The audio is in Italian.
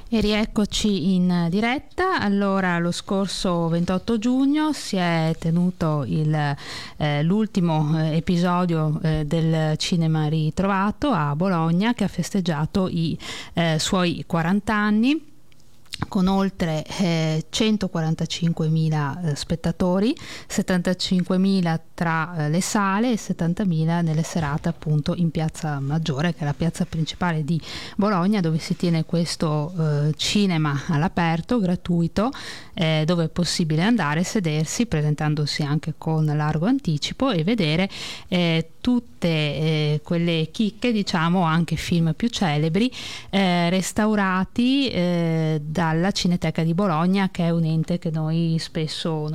E rieccoci in diretta. Allora, lo scorso 28 giugno si è tenuto l'ultimo episodio del Cinema Ritrovato a Bologna, che ha festeggiato i suoi 40 anni, con oltre 145.000 spettatori, 75.000 tra le sale e 70.000 nelle serate appunto in Piazza Maggiore, che è la piazza principale di Bologna, dove si tiene questo cinema all'aperto gratuito, dove è possibile andare, sedersi, presentandosi anche con largo anticipo, e vedere tutte quelle chicche, diciamo, anche film più celebri, restaurati dalla Cineteca di Bologna, che è un ente che noi spesso